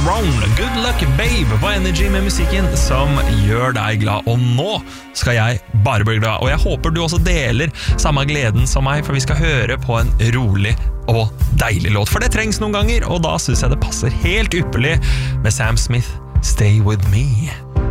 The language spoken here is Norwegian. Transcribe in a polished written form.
Throne, Good Luck Babe på Energy med musikken som gjør deg glad. Og nå skal jeg bare bli glad, og jeg håper du også deler samme gleden som meg, for vi skal høre på en rolig og deilig låt, for det trengs noen ganger, og da synes jeg det passer helt ypperlig med Sam Smith, Stay With Me.